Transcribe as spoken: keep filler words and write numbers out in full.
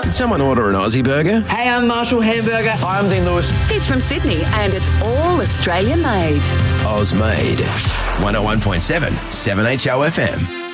Can someone order an Aussie burger? Hey, I'm Marshall Hamburger. Hi, I'm Dean Lewis. He's from Sydney and it's all Australian made. Oz made. one oh one point seven, seven H O F M.